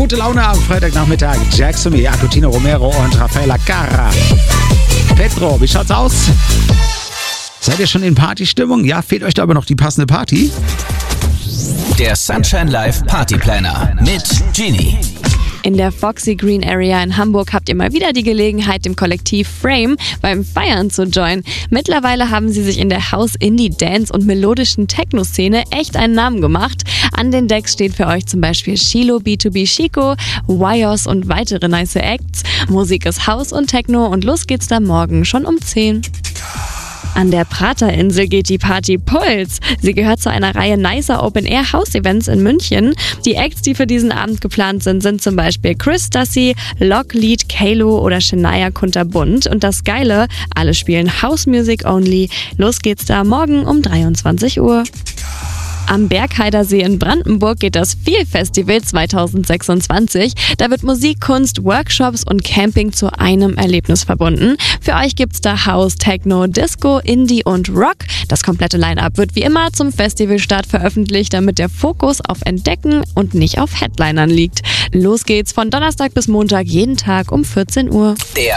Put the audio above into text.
gute Laune am Freitagnachmittag. Jackson, Acutino Romero und Rafaela Carrà. Pedro, wie schaut's aus? Seid ihr schon in Partystimmung? Ja, fehlt euch da aber noch die passende Party? Der Sunshine Live Party Planner mit Genie. In der Foxy Green Area in Hamburg habt ihr mal wieder die Gelegenheit, dem Kollektiv Frame beim Feiern zu joinen. Mittlerweile haben sie sich in der House, Indie, Dance und melodischen Techno-Szene echt einen Namen gemacht. An den Decks steht für euch zum Beispiel Shilo, B2B Chico, Wyos und weitere nice Acts. Musik ist House und Techno und los geht's dann morgen schon um 10. An der Praterinsel geht die Party Puls. Sie gehört zu einer Reihe nicer Open-Air-House-Events in München. Die Acts, die für diesen Abend geplant sind, sind zum Beispiel Chris Stassi, Locklead, Kalo oder Shania Kunterbunt. Und das Geile, alle spielen House Music Only. Los geht's da morgen um 23 Uhr. Am Bergheidersee in Brandenburg geht das Feel-Festival 2026. Da wird Musik, Kunst, Workshops und Camping zu einem Erlebnis verbunden. Für euch gibt's da House, Techno, Disco, Indie und Rock. Das komplette Line-Up wird wie immer zum Festivalstart veröffentlicht, damit der Fokus auf Entdecken und nicht auf Headlinern liegt. Los geht's von Donnerstag bis Montag jeden Tag um 14 Uhr. Der